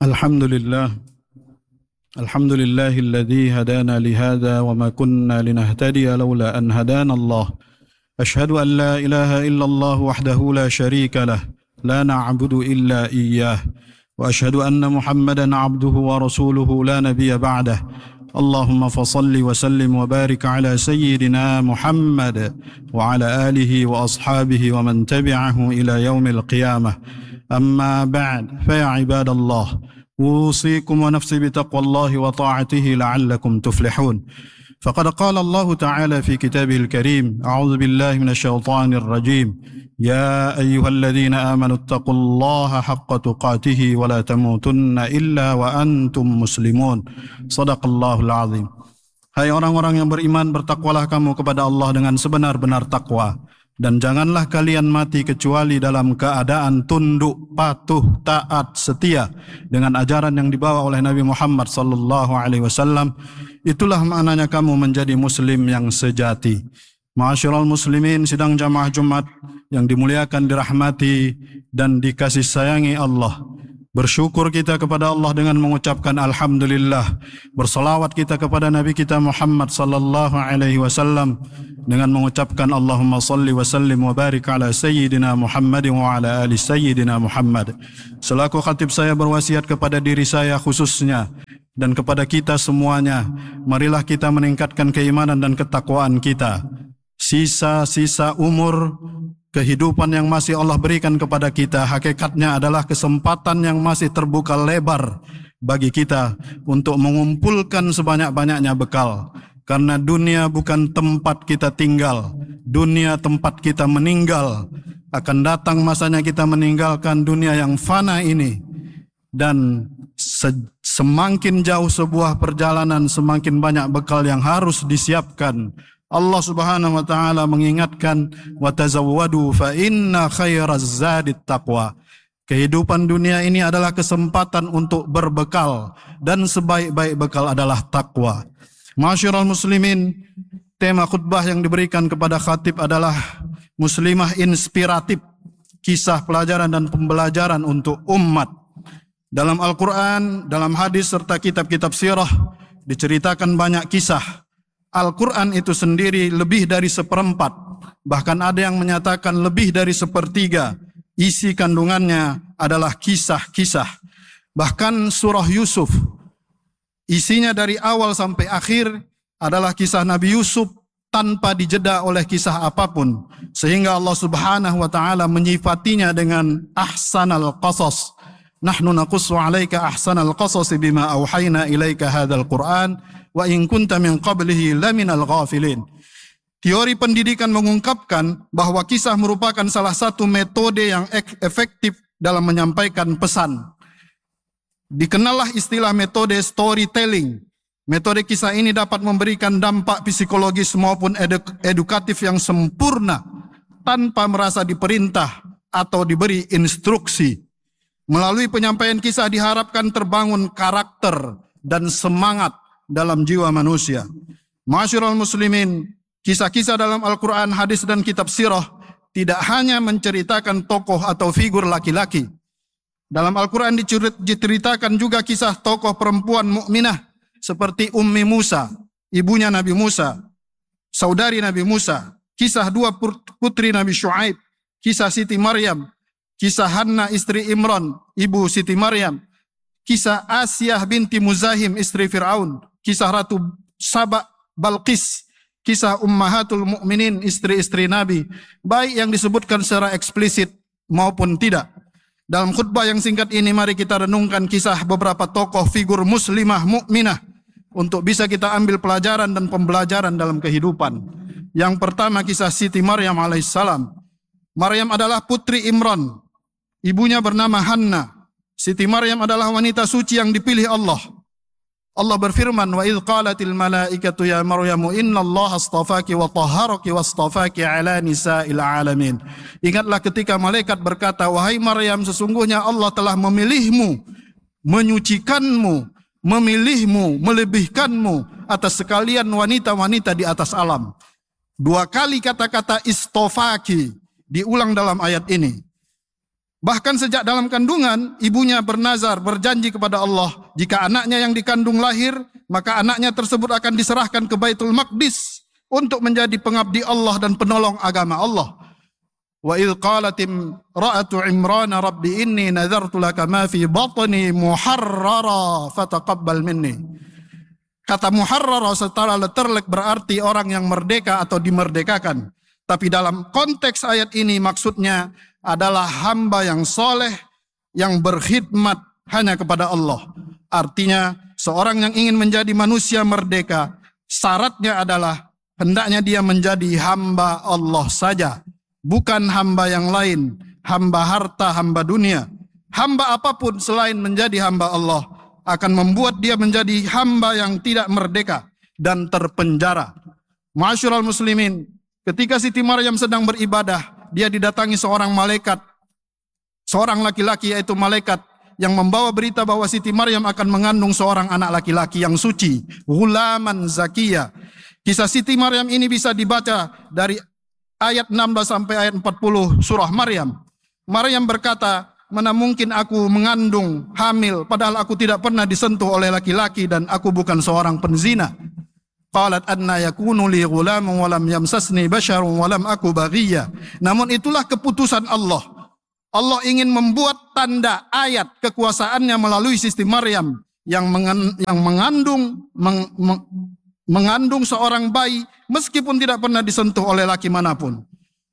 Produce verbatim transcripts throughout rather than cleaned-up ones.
الحمد لله الحمد لله الذي هدانا لهذا وما كنا لنهتدي لولا أن هدانا الله أشهد أن لا إله إلا الله وحده لا شريك له لا نعبد إلا إياه وأشهد أن محمدا عبده ورسوله لا نبي بعده اللهم فصل وسلم وبارك على سيدنا محمد وعلى آله وأصحابه ومن تبعه إلى يوم القيامة أما بعد فيا عباد الله أوصيكم ونفسي بتقوى الله وطاعته لعلكم تفلحون فقد قال الله تعالى في كتابه الكريم أعوذ بالله من الشيطان الرجيم يا أيها الذين آمنوا اتقوا الله حق تقاته ولا تموتن إلا وأنتم مسلمون صدق الله العظيم. Hai orang-orang yang beriman, bertakwalah kamu kepada Allah dengan sebenar-benar takwa, dan janganlah kalian mati kecuali dalam keadaan tunduk, patuh, taat, setia dengan ajaran yang dibawa oleh Nabi Muhammad sallallahu alaihi wasallam. Itulah maknanya kamu menjadi muslim yang sejati. Ma'asyiral muslimin, sidang jamaah Jumat yang dimuliakan, dirahmati dan dikasih sayangi Allah. Bersyukur kita kepada Allah dengan mengucapkan alhamdulillah. Bersalawat kita kepada Nabi kita Muhammad sallallahu alaihi wasallam dengan mengucapkan Allahumma salli wa sallim wa barik ala sayyidina Muhammad wa ala ali sayyidina Muhammad. Selaku khatib, saya berwasiat kepada diri saya khususnya dan kepada kita semuanya, marilah kita meningkatkan keimanan dan ketakwaan kita. Sisa-sisa umur kehidupan yang masih Allah berikan kepada kita, hakikatnya adalah kesempatan yang masih terbuka lebar bagi kita untuk mengumpulkan sebanyak-banyaknya bekal. Karena dunia bukan tempat kita tinggal, dunia tempat kita meninggal. Akan datang masanya kita meninggalkan dunia yang fana ini. Dan se- semakin jauh sebuah perjalanan, semakin banyak bekal yang harus disiapkan. Allah Subhanahu wa taala mengingatkan, wa tazawwadu fa inna khairaz zadit taqwa. Kehidupan dunia ini adalah kesempatan untuk berbekal, dan sebaik-baik bekal adalah takwa. Ma'asyiral muslimin, tema khutbah yang diberikan kepada khatib adalah muslimah inspiratif, kisah pelajaran dan pembelajaran untuk umat. Dalam Al-Quran, dalam hadis serta kitab-kitab sirah diceritakan banyak kisah. Al-Quran itu sendiri lebih dari seperempat, bahkan ada yang menyatakan lebih dari sepertiga. Isi kandungannya adalah kisah-kisah. Bahkan surah Yusuf, isinya dari awal sampai akhir adalah kisah Nabi Yusuf tanpa dijeda oleh kisah apapun. Sehingga Allah Subhanahu wa taala menyifatinya dengan ahsanal qasas. Nahnu naqussu 'alaika ahsanal qasas bima auhayna ilaika hadzal Qur'an wa in kunta min qablihi laminal ghafilin. Teori pendidikan mengungkapkan bahwa kisah merupakan salah satu metode yang efektif dalam menyampaikan pesan. Dikenallah istilah metode storytelling. Metode kisah ini dapat memberikan dampak psikologis maupun eduk- edukatif yang sempurna tanpa merasa diperintah atau diberi instruksi. Melalui penyampaian kisah diharapkan terbangun karakter dan semangat dalam jiwa manusia. Ma'asyiral muslimin, kisah-kisah dalam Al-Quran, hadis dan kitab sirah tidak hanya menceritakan tokoh atau figur laki-laki. Dalam Al-Quran diceritakan juga kisah tokoh perempuan mukminah seperti Ummi Musa, ibunya Nabi Musa, saudari Nabi Musa, kisah dua putri Nabi Syuaib, kisah Siti Maryam, kisah Hanna istri Imran, ibu Siti Maryam, kisah Asiyah binti Muzahim istri Fir'aun, kisah Ratu Saba Balqis, kisah Ummahatul Mukminin istri-istri Nabi, baik yang disebutkan secara eksplisit maupun tidak. Dalam khutbah yang singkat ini, mari kita renungkan kisah beberapa tokoh figur muslimah mukminah untuk bisa kita ambil pelajaran dan pembelajaran dalam kehidupan. Yang pertama, kisah Siti Maryam alaihissalam. Maryam adalah putri Imran. Ibunya bernama Hanna. Siti Maryam adalah wanita suci yang dipilih Allah. Allah berfirman, wa idh qalatil malaikatu ya Maryamu innallaha astafaki wa tahharaki wastafaki ala nisa'il alamin. Ingatlah ketika malaikat berkata, wahai Maryam, sesungguhnya Allah telah memilihmu, menyucikanmu, memilihmu, melebihkanmu atas sekalian wanita-wanita di atas alam. Dua kali kata-kata istofaki diulang dalam ayat ini. Bahkan sejak dalam kandungan, ibunya bernazar, berjanji kepada Allah, jika anaknya yang dikandung lahir, maka anaknya tersebut akan diserahkan ke Baitul Maqdis untuk menjadi pengabdi Allah dan penolong agama Allah. Wa idh qalat imra'atu Imran rabbi inni nadhartu laka ma fi batni muharrara fataqabbal minni. Kata muharrara secara letterlek berarti orang yang merdeka atau dimerdekakan. Tapi dalam konteks ayat ini maksudnya adalah hamba yang soleh, yang berkhidmat hanya kepada Allah. Artinya seorang yang ingin menjadi manusia merdeka, syaratnya adalah hendaknya dia menjadi hamba Allah saja, bukan hamba yang lain, hamba harta, hamba dunia. Hamba apapun selain menjadi hamba Allah akan membuat dia menjadi hamba yang tidak merdeka dan terpenjara. Ma'asyiral muslimin, ketika Siti Maryam sedang beribadah, dia didatangi seorang malaikat, seorang laki-laki yaitu malaikat yang membawa berita bahwa Siti Maryam akan mengandung seorang anak laki-laki yang suci, ghulaman zakiya. Kisah Siti Maryam ini bisa dibaca dari ayat enam belas sampai ayat empat puluh surah Maryam. Maryam berkata, mana mungkin aku mengandung hamil padahal aku tidak pernah disentuh oleh laki-laki dan aku bukan seorang penzina. Qalat anna yakunu li ghulamun wa lam yamsasni basharun wa lam aku baghiyya. Namun itulah keputusan Allah. Allah ingin membuat tanda ayat kekuasaannya melalui Siti Maryam yang mengan, yang mengandung meng, meng, mengandung seorang bayi meskipun tidak pernah disentuh oleh laki manapun.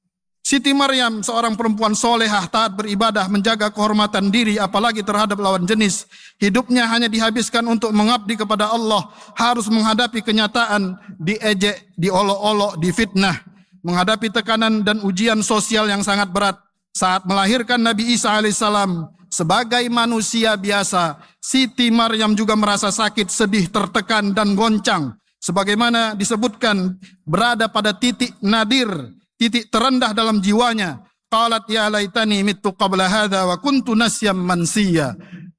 Siti Maryam seorang perempuan solehah, taat beribadah, menjaga kehormatan diri apalagi terhadap lawan jenis. Hidupnya hanya dihabiskan untuk mengabdi kepada Allah, harus menghadapi kenyataan, diejek, diolok-olok, difitnah, menghadapi tekanan dan ujian sosial yang sangat berat. Saat melahirkan Nabi Isa alaihissalam sebagai manusia biasa, Siti Maryam juga merasa sakit, sedih, tertekan dan goncang. Sebagaimana disebutkan berada pada titik nadir, titik terendah dalam jiwanya. Qalat ya laitani mittu qabla hadha wa kuntu nasyam mansiya.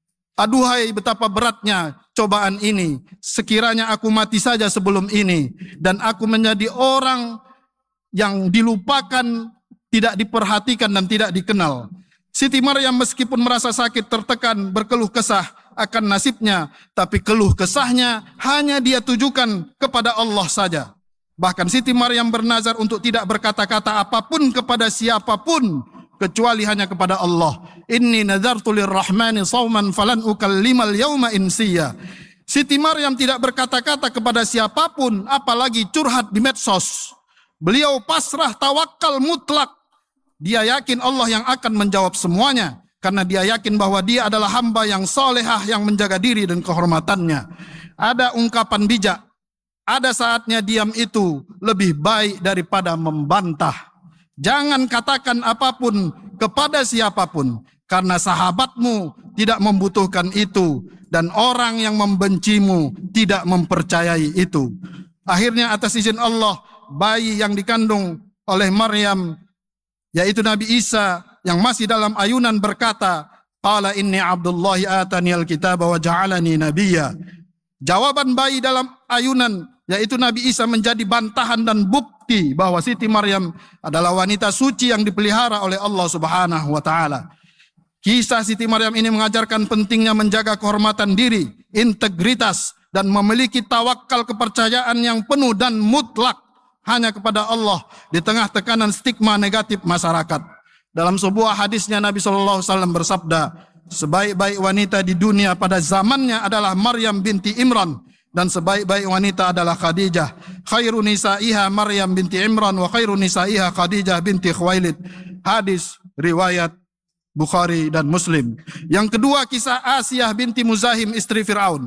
Aduhai betapa beratnya cobaan ini. Sekiranya aku mati saja sebelum ini dan aku menjadi orang yang dilupakan, tidak diperhatikan dan tidak dikenal. Siti Maryam meskipun merasa sakit, tertekan, berkeluh kesah akan nasibnya, tapi keluh kesahnya hanya dia tujukan kepada Allah saja. Bahkan Siti Maryam bernazar untuk tidak berkata-kata apapun kepada siapapun kecuali hanya kepada Allah. Inni nadartu lirrahmani shauman falan ukallimal yauma insiya. Siti Maryam tidak berkata-kata kepada siapapun, apalagi curhat di medsos. Beliau pasrah, tawakal mutlak. Dia yakin Allah yang akan menjawab semuanya karena dia yakin bahwa dia adalah hamba yang solehah yang menjaga diri dan kehormatannya. Ada ungkapan bijak, ada saatnya diam itu lebih baik daripada membantah. Jangan katakan apapun kepada siapapun, karena sahabatmu tidak membutuhkan itu, dan orang yang membencimu tidak mempercayai itu. Akhirnya atas izin Allah, bayi yang dikandung oleh Maryam, yaitu Nabi Isa yang masih dalam ayunan berkata, Qala inni Abdullahi atani al-kitaba wa ja'alani nabiyya. Jawaban bayi dalam ayunan, yaitu Nabi Isa, menjadi bantahan dan bukti bahwa Siti Maryam adalah wanita suci yang dipelihara oleh Allah Subhanahu wa taala. Kisah Siti Maryam ini mengajarkan pentingnya menjaga kehormatan diri, integritas, dan memiliki tawakal kepercayaan yang penuh dan mutlak hanya kepada Allah di tengah tekanan stigma negatif masyarakat. Dalam sebuah hadisnya Nabi shallallahu alaihi wasallam bersabda, sebaik-baik wanita di dunia pada zamannya adalah Maryam binti Imran, dan sebaik-baik wanita adalah Khadijah. Khairu nisaiha Maryam binti Imran wa khairu nisaiha Khadijah binti Khuwailid. Hadis riwayat Bukhari dan Muslim. Yang kedua, kisah Asiyah binti Muzahim, istri Fir'aun.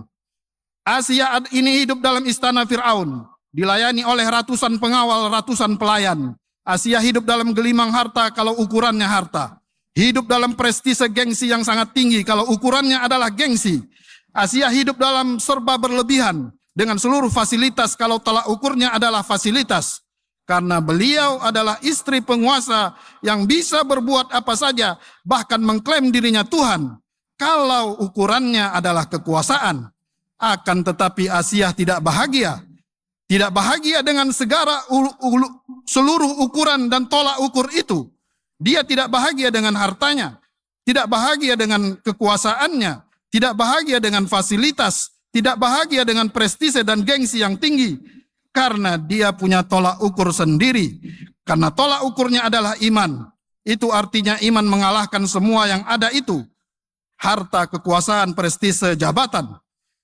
Asiyah ini hidup dalam istana Fir'aun, dilayani oleh ratusan pengawal, ratusan pelayan. Asiyah hidup dalam gelimang harta kalau ukurannya harta. Hidup dalam prestise gengsi yang sangat tinggi kalau ukurannya adalah gengsi. Asiyah hidup dalam serba berlebihan dengan seluruh fasilitas kalau tolak ukurnya adalah fasilitas. Karena beliau adalah istri penguasa yang bisa berbuat apa saja, bahkan mengklaim dirinya Tuhan. Kalau ukurannya adalah kekuasaan, akan tetapi Asiyah tidak bahagia. Tidak bahagia dengan segala ulu, ulu, seluruh ukuran dan tolak ukur itu. Dia tidak bahagia dengan hartanya. tidak bahagia dengan kekuasaannya, tidak bahagia dengan fasilitas, tidak bahagia dengan prestise dan gengsi yang tinggi, karena dia punya tolak ukur sendiri. Karena tolak ukurnya adalah iman. Itu artinya iman mengalahkan semua yang ada itu. Harta, kekuasaan, prestise, jabatan.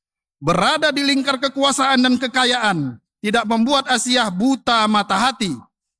Berada di lingkar kekuasaan dan kekayaan tidak membuat Asiyah buta mata hati.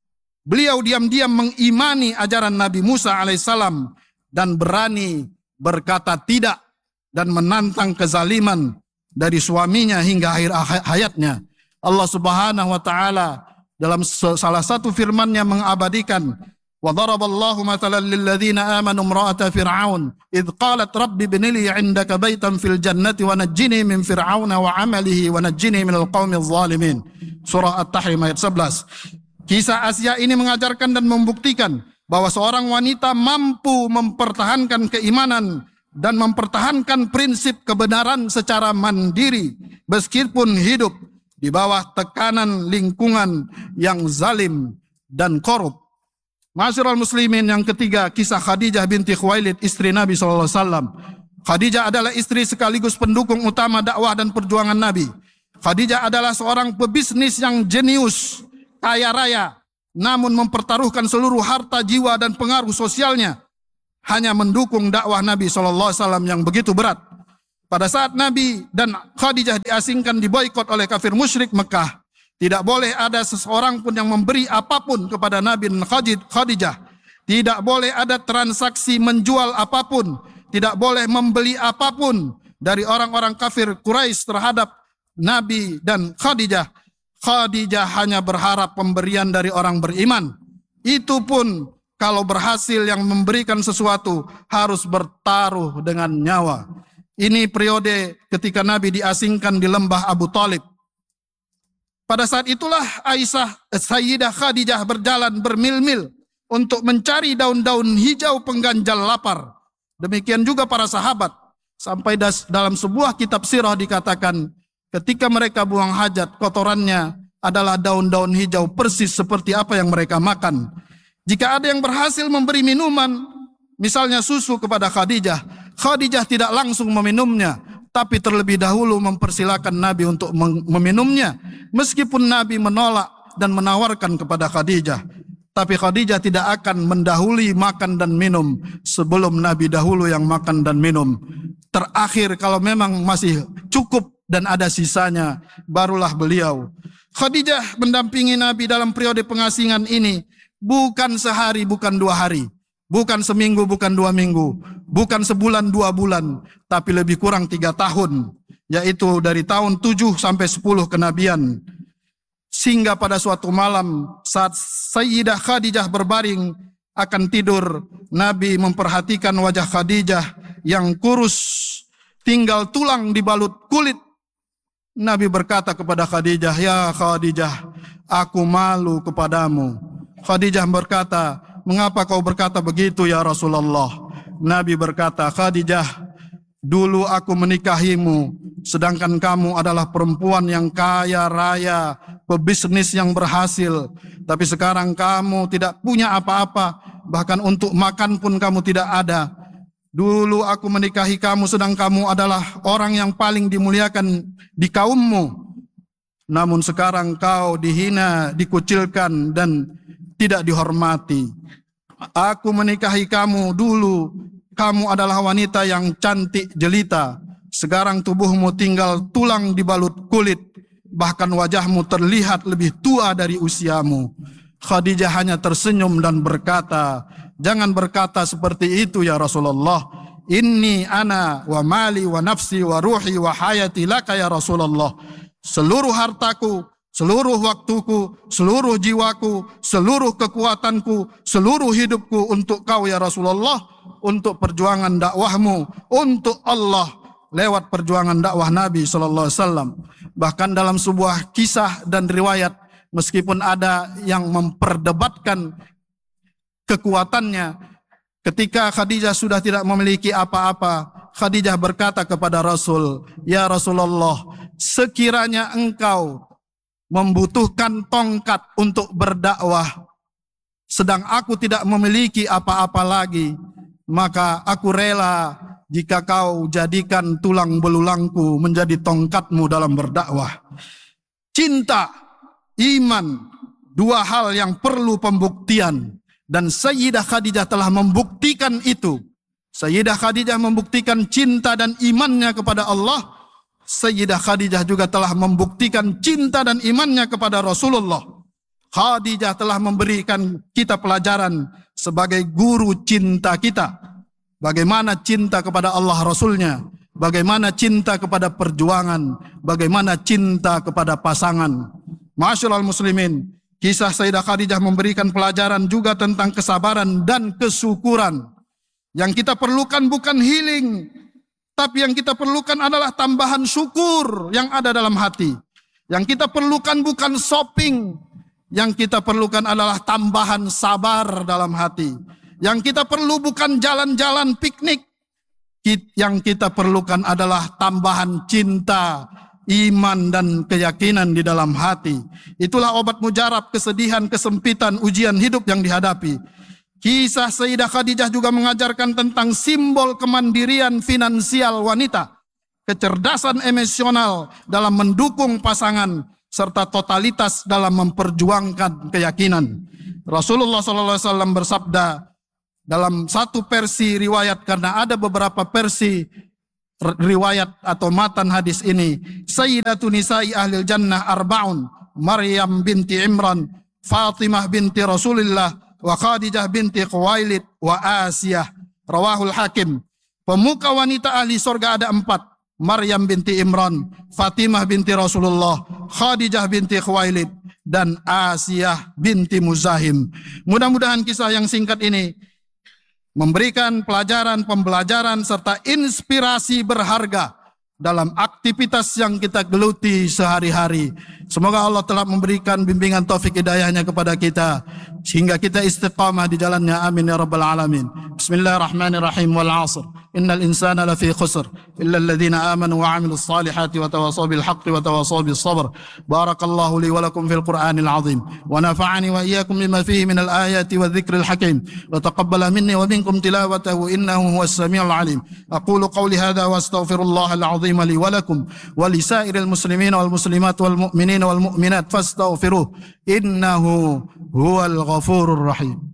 Beliau diam-diam mengimani ajaran Nabi Musa alaihissalam dan berani berkata tidak dan menantang kezaliman dari suaminya hingga akhir hayatnya. Allah Subhanahu wa taala dalam salah satu firman-Nya mengabadikan, wa daraballahu matalan lil ladzina amanu imra'ata fir'aun id qalat rabbi ibni li 'indaka baitan fil jannati wa najjini min fir'auna wa 'amalihi wa najjini minal qaumidz zalimin. Surah At-Tahrim ayat sebelas. Kisah Asiyah ini mengajarkan dan membuktikan bahwa seorang wanita mampu mempertahankan keimanan dan mempertahankan prinsip kebenaran secara mandiri meskipun hidup di bawah tekanan lingkungan yang zalim dan korup. Ma'asyiral muslimin, yang ketiga, kisah Khadijah binti Khuwailid, istri Nabi shallallahu alaihi wasallam. Khadijah adalah istri sekaligus pendukung utama dakwah dan perjuangan Nabi. Khadijah adalah seorang pebisnis yang jenius, kaya raya, namun mempertaruhkan seluruh harta, jiwa, dan pengaruh sosialnya hanya mendukung dakwah Nabi shallallahu alaihi wasallam yang begitu berat. Pada saat Nabi dan Khadijah diasingkan, diboikot oleh kafir musyrik Mekah, tidak boleh ada seseorang pun yang memberi apapun kepada Nabi dan Khadijah. Tidak boleh ada transaksi menjual apapun, tidak boleh membeli apapun dari orang-orang kafir Quraisy terhadap Nabi dan Khadijah. Khadijah hanya berharap pemberian dari orang beriman. Itu pun kalau berhasil yang memberikan sesuatu harus bertaruh dengan nyawa. Ini periode ketika Nabi diasingkan di lembah Abu Talib. Pada saat itulah Aisyah, Sayyidah Khadijah berjalan bermil-mil untuk mencari daun-daun hijau pengganjal lapar. Demikian juga para sahabat. Sampai dalam sebuah kitab sirah dikatakan, ketika mereka buang hajat, kotorannya adalah daun-daun hijau persis seperti apa yang mereka makan. Jika ada yang berhasil memberi minuman, misalnya susu kepada Khadijah, Khadijah tidak langsung meminumnya, tapi terlebih dahulu mempersilakan Nabi untuk meminumnya. Meskipun Nabi menolak dan menawarkan kepada Khadijah, tapi Khadijah tidak akan mendahului makan dan minum sebelum Nabi dahulu yang makan dan minum. Terakhir kalau memang masih cukup dan ada sisanya, barulah beliau. Khadijah mendampingi Nabi dalam periode pengasingan ini bukan sehari, bukan dua hari, bukan seminggu, bukan dua minggu, bukan sebulan, dua bulan, tapi lebih kurang tiga tahun, yaitu dari tahun tujuh sampai sepuluh kenabian. Sehingga pada suatu malam saat Sayyidah Khadijah berbaring akan tidur, Nabi memperhatikan wajah Khadijah yang kurus, tinggal tulang dibalut kulit. Nabi berkata kepada Khadijah, "Ya Khadijah, aku malu kepadamu." Khadijah berkata, "Mengapa kau berkata begitu ya Rasulullah?" Nabi berkata, "Khadijah, dulu aku menikahimu, sedangkan kamu adalah perempuan yang kaya raya, pebisnis yang berhasil. Tapi sekarang kamu tidak punya apa-apa, bahkan untuk makan pun kamu tidak ada. Dulu aku menikahi kamu sedang kamu adalah orang yang paling dimuliakan di kaummu. Namun sekarang kau dihina, dikucilkan, dan tidak dihormati. Aku menikahi kamu dulu, kamu adalah wanita yang cantik jelita. Sekarang tubuhmu tinggal tulang dibalut kulit, bahkan wajahmu terlihat lebih tua dari usiamu." Khadijah hanya tersenyum dan berkata, "Jangan berkata seperti itu ya Rasulullah. Inni ana wa mali wa nafsi wa ruhi wa hayati laka ya Rasulullah. Seluruh hartaku, seluruh waktuku, seluruh jiwaku, seluruh kekuatanku, seluruh hidupku untuk kau ya Rasulullah, untuk perjuangan dakwahmu, untuk Allah lewat perjuangan dakwah Nabi sallallahu alaihi wasallam." Bahkan dalam sebuah kisah dan riwayat, meskipun ada yang memperdebatkan kekuatannya, ketika Khadijah sudah tidak memiliki apa-apa, Khadijah berkata kepada Rasul, "Ya Rasulullah, sekiranya engkau membutuhkan tongkat untuk berdakwah, sedang aku tidak memiliki apa-apa lagi, maka aku rela jika kau jadikan tulang belulangku menjadi tongkatmu dalam berdakwah. Cinta, iman, dua hal yang perlu pembuktian. Dan Sayyidah Khadijah telah membuktikan itu. Sayyidah Khadijah membuktikan cinta dan imannya kepada Allah. Sayyidah Khadijah juga telah membuktikan cinta dan imannya kepada Rasulullah. Khadijah telah memberikan kita pelajaran sebagai guru cinta kita. Bagaimana cinta kepada Allah Rasulnya. Bagaimana cinta kepada perjuangan. Bagaimana cinta kepada pasangan. Ma'asyiral muslimin, kisah Sayyidah Khadijah memberikan pelajaran juga tentang kesabaran dan kesyukuran. Yang kita perlukan bukan healing, tapi yang kita perlukan adalah tambahan syukur yang ada dalam hati. Yang kita perlukan bukan shopping, yang kita perlukan adalah tambahan sabar dalam hati. Yang kita perlu bukan jalan-jalan piknik, yang kita perlukan adalah tambahan cinta, iman dan keyakinan di dalam hati. Itulah obat mujarab kesedihan, kesempitan, ujian hidup yang dihadapi. Kisah Sayyidah Khadijah juga mengajarkan tentang simbol kemandirian finansial wanita, kecerdasan emosional dalam mendukung pasangan, serta totalitas dalam memperjuangkan keyakinan. Rasulullah shallallahu alaihi wasallam bersabda dalam satu versi riwayat, karena ada beberapa versi riwayat atau matan hadis ini, Sayyidatu nisa'i ahlil jannah arba'un, Maryam binti Imran, Fatimah binti Rasulillah, wa Khadijah binti Khuwailid, wa Asiyah. Rawahul Hakim. Pemuka wanita ahli surga ada empat, Maryam binti Imran, Fatimah binti Rasulullah, Khadijah binti Khuwailid, dan Asiyah binti Muzahim. Mudah-mudahan kisah yang singkat ini memberikan pelajaran, pembelajaran, serta inspirasi berharga dalam aktivitas yang kita geluti sehari-hari. Semoga Allah telah memberikan bimbingan taufik hidayahnya kepada kita, sehingga kita istiqamah di jalannya. Amin ya rabbal alamin. Bismillahirrahmanirrahim. Wal asr. Innal insana lafi khusr. Illa alladhina amanu wa amilus salihati wa tawasaw bil haqqi wa tawasaw bis sabr. Barakallahu li wa lakum fil Qur'anil azim. Wa nafa'ani wa iyyakum bima fihi minal ayati wa dhikril hakim. Wa taqabbala minni wa minkum tilawatahu innahu huwas samiul alim. Aqulu qawli hadha wa astaghfirullahal azim li wa lakum wa li sa'iril muslimin wal muslimat wal mu'minin wal mu'minat fastaghfiruh innahu huwal ghafurur rahim.